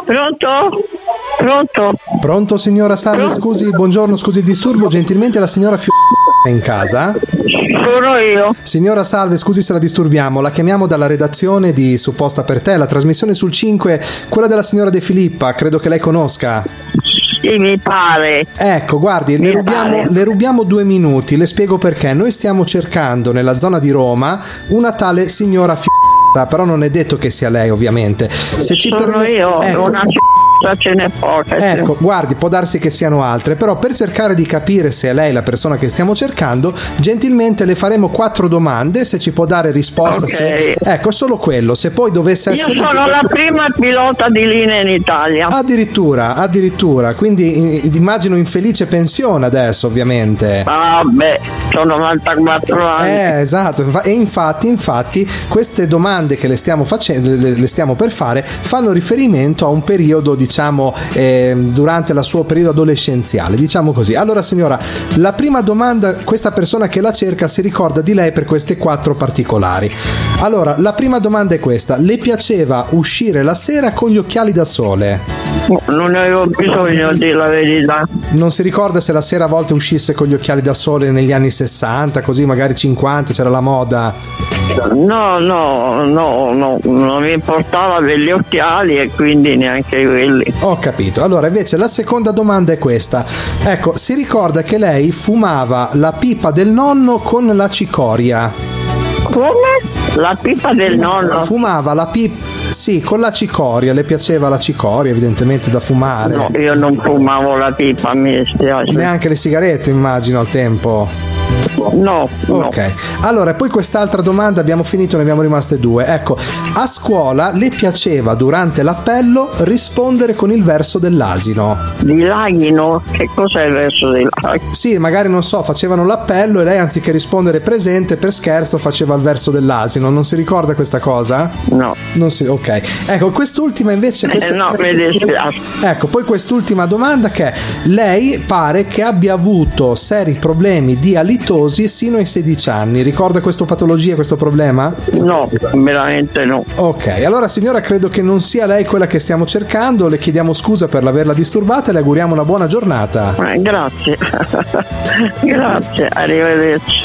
Pronto? Pronto? Pronto signora Salve, scusi, buongiorno, scusi il disturbo, gentilmente la signora è in casa? Sono io. Signora Salve, scusi se la disturbiamo, la chiamiamo dalla redazione di Supposta per te, la trasmissione sul 5, quella della signora De Filippa, credo che lei conosca. Sì, mi pare. Ecco, guardi, le rubiamo 2 minuti, le spiego perché. Noi stiamo cercando nella zona di Roma una tale signora però non è detto che sia lei, ovviamente. Se ci Sono io, ecco. Una ce n'è poca. Ecco, guardi, può darsi che siano altre, però per cercare di capire se è lei la persona che stiamo cercando, gentilmente le faremo 4 domande, se ci può dare risposta. Okay. Ecco, solo quello, se poi dovesse essere... Io sono la prima pilota di linea in Italia. Addirittura, quindi immagino in felice pensione adesso, ovviamente. Vabbè, sono 94 anni. Esatto, e infatti queste domande che le stiamo facendo, le stiamo per fare, fanno riferimento a un periodo, diciamo, durante il suo periodo adolescenziale, diciamo così. Allora signora, la prima domanda, questa persona che la cerca si ricorda di lei per queste 4 particolari. Allora, la prima domanda è questa: le piaceva uscire la sera con gli occhiali da sole? Non ne avevo bisogno, di la verità. Non si ricorda se la sera a volte uscisse con gli occhiali da sole negli anni 60, così magari 50, c'era la moda? No, non mi importava avere gli occhiali e quindi neanche quelli. Ho capito. Allora, invece, la seconda domanda è questa. Ecco, si ricorda che lei fumava la pipa del nonno con la cicoria? Come? La pipa del nonno? Fumava la pipa, sì, con la cicoria. Le piaceva la cicoria, evidentemente, da fumare? No, io non fumavo la pipa, mi dispiace. Neanche le sigarette, immagino, al tempo? No. Ok, allora poi quest'altra domanda, abbiamo finito, ne abbiamo rimaste 2. Ecco, a scuola le piaceva durante l'appello rispondere con il verso dell'asino? Di Laghino? Che cos'è il verso di Laghino? Sì, magari non so, facevano l'appello e lei anziché rispondere presente, per scherzo faceva il verso dell'asino. Non si ricorda questa cosa? No. Non si, ok. Ecco, quest'ultima invece no, mi dispiace. Ecco, poi quest'ultima domanda, che lei pare che abbia avuto seri problemi di alitosi sino ai 16 anni. Ricorda questa patologia, questo problema? No, veramente no. Ok, allora signora, credo che non sia lei quella che stiamo cercando, le chiediamo scusa per l'averla disturbata e le auguriamo una buona giornata. Grazie. Grazie, arrivederci.